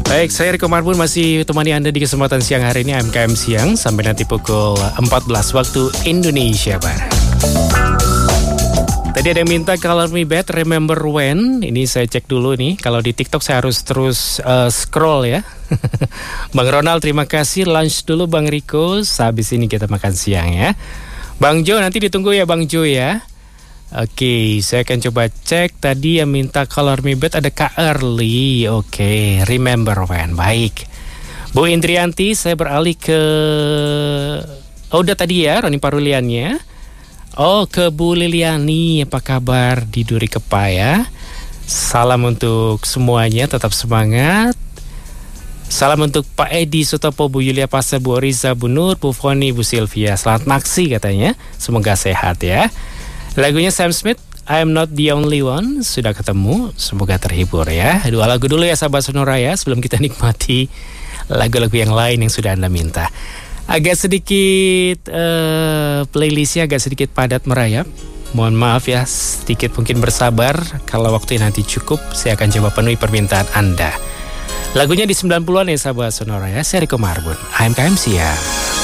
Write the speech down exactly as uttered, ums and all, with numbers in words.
Baik, saya Riko Marbun masih temani Anda di kesempatan siang hari ini A M K M Siang sampai nanti pukul empat belas waktu Indonesia Barat. Tadi ada yang minta Color Me Bad, Remember When. Ini saya cek dulu nih. Kalau di TikTok saya harus terus uh, scroll ya. Bang Ronald, terima kasih. Lunch dulu Bang Riko. Habis ini kita makan siang ya. Bang Jo, nanti ditunggu ya Bang Jo ya. Oke, saya akan coba cek. Tadi yang minta Color Me Bad ada Kak Early. Oke, Remember When. Baik. Bu Indrianti, saya beralih ke... Oh, udah tadi ya, Roni Paruliannya. Oh, ke Bu Liliani. Apa kabar di Duri Kepa ya? Salam untuk semuanya, tetap semangat. Salam untuk Pak Edi Sutopo, Bu Yulia Pasar, Bu Oriza, Bu Nur, Bu Foni, Bu Sylvia. Selamat maksi katanya. Semoga sehat ya. Lagunya Sam Smith, I'm Not The Only One, sudah ketemu, semoga terhibur ya. Dua lagu dulu ya sahabat Sonora ya, sebelum kita nikmati lagu-lagu yang lain yang sudah Anda minta. Agak sedikit uh, playlistnya agak sedikit padat merayap. Mohon maaf ya, sedikit mungkin bersabar. Kalau waktu nanti cukup, saya akan coba penuhi permintaan Anda. Lagunya di sembilan puluhan ya sahabat Sonora ya, saya Riko Marbun, A M K M Siang.